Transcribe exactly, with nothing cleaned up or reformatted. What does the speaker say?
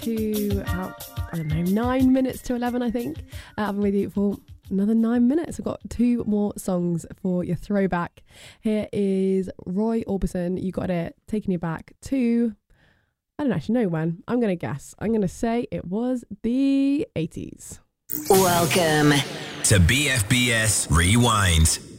to about, I don't know, nine minutes to eleven, I think. Uh, I've been with you for another nine minutes. I've got two more songs for your throwback. Here is Roy Orbison, You Got It, taking you back to, I don't actually know when. I'm going to guess. I'm going to say it was the eighties. Welcome to B F B S Rewind.